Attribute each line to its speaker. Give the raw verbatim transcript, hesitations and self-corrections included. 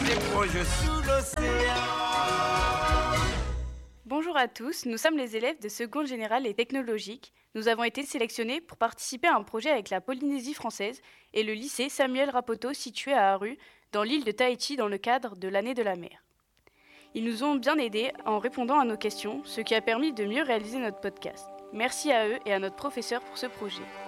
Speaker 1: des projets sous l'océan.
Speaker 2: Bonjour à tous, nous sommes les élèves de seconde générale et technologique. Nous avons été sélectionnés pour participer à un projet avec la Polynésie française et le lycée Samuel Rapoto situé à Aru, dans l'île de Tahiti dans le cadre de l'année de la mer. Ils nous ont bien aidés en répondant à nos questions, ce qui a permis de mieux réaliser notre podcast. Merci à eux et à notre professeur pour ce projet.